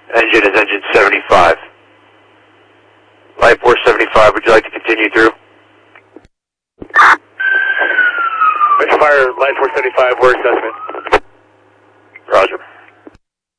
Engine is engine 75. Light force 75, would you like to continue through? Mission Fire, Light force 75, word assessment. Roger.